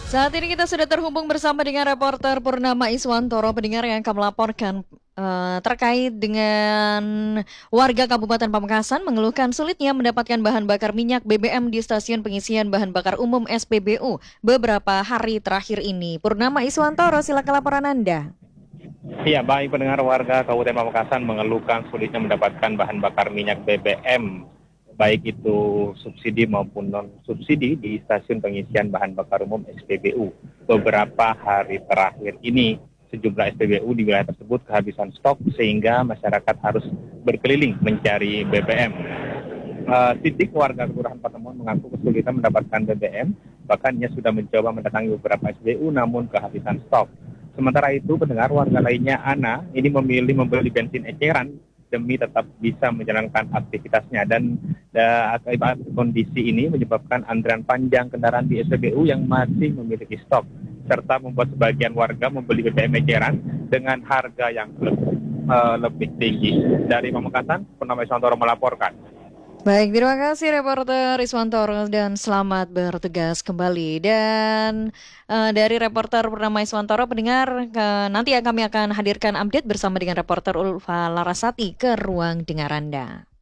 Saat ini kita sudah terhubung bersama dengan reporter Purnama Iswantoro, pendengar yang akan melaporkan terkait dengan warga Kabupaten Pamekasan mengeluhkan sulitnya mendapatkan bahan bakar minyak BBM di stasiun pengisian bahan bakar umum SPBU beberapa hari terakhir ini. Purnama Iswantoro, silakan laporan Anda. Iya, baik pendengar warga Kabupaten Pamekasan mengeluhkan sulitnya mendapatkan bahan bakar minyak BBM, baik itu subsidi maupun non-subsidi di stasiun pengisian bahan bakar umum SPBU. Beberapa hari terakhir ini, sejumlah SPBU di wilayah tersebut kehabisan stok sehingga masyarakat harus berkeliling mencari BBM. Sidik warga Kelurahan Patemon mengaku kesulitan mendapatkan BBM, bahkan ia sudah mencoba mendatangi beberapa SPBU namun kehabisan stok. Sementara itu, pendengar warga lainnya, Ana, ini memilih membeli bensin eceran demi tetap bisa menjalankan aktivitasnya. Dan akibat kondisi ini menyebabkan antrian panjang kendaraan di SPBU yang masih memiliki stok, serta membuat sebagian warga membeli BBM eceran dengan harga yang lebih tinggi. Dari Pamekasan, Purnama Iswantoro melaporkan. Baik, terima kasih reporter Iswantoro dan selamat bertugas kembali. Dan dari reporter Purnama Iswantoro, pendengar, nanti kami akan hadirkan update bersama dengan reporter Ulfa Larasati ke ruang dengar Anda.